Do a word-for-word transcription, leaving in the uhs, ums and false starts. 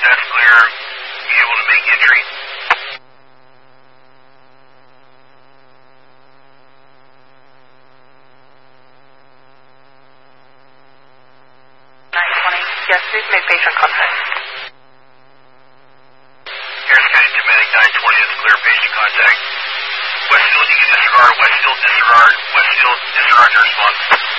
that's clear. Be able to make entry. nine twenty. Yes, please make patient contact. Harris County Dominic nine twenty, that's clear patient contact. Westfield, you can disregard. Westfield, disregard. Westfield, disregard to response.